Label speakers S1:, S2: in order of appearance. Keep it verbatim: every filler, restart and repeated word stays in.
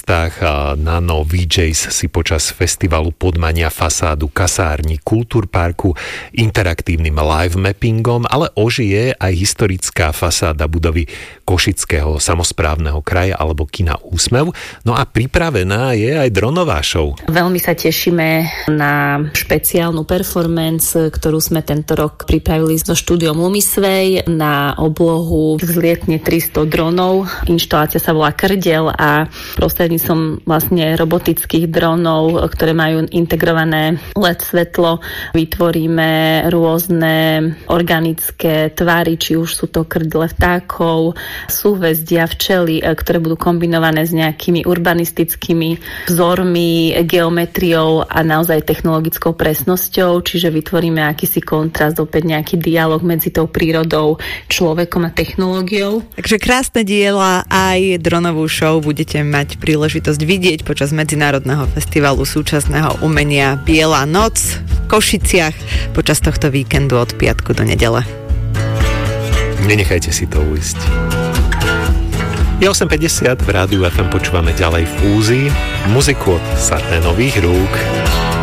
S1: miestach Nano vé džejs si počas festivalu podmania fasádu kasárni Kultúrparku interaktívnym live mappingom, ale ožije aj historická fasáda budovy Košického samosprávneho kraja alebo kina Úsmev. No a pripravená je aj dronová show.
S2: Veľmi sa tešíme na špeciálnu performance, ktorú sme tento rok pripravili so štúdiom Lumisvej. Na oblohu vzlietne tristo dronov. Inštalácia sa volá Krdel a prostredníctvom vlastne robotických dronov, ktoré majú integrované el é dé svetlo, vytvoríme rôzne organické tvary, či už sú to krdle vtákov, súhvezdia, včely, ktoré budú kombinované s nejakými urbanistickými vzormi, geometriou a naozaj technologickou presnosťou, čiže vytvoríme akýsi kontrast, opäť nejaký dialog medzi tou prírodou, človekom a technológiou.
S3: Takže krásne diela aj dronovú show budete mať príležitosť vidieť počas Medzinárodného festivalu súčasného umenia Biela noc v Košiciach počas tohto víkendu od piatku do nedele.
S1: Nenechajte si to ujsť. Je osem päťdesiat, v rádiu ef em počúvame ďalej Fúzi, muziku od Sarnénových rúk.